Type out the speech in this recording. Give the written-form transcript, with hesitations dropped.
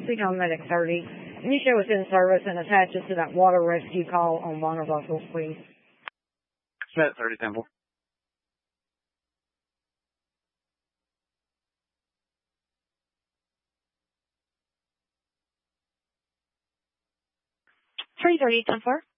speak on Medic 30. Can you show us in service and attach us to that water rescue call on Bonner Russell, please? Medic 30, Temple. Three 30, 10-4.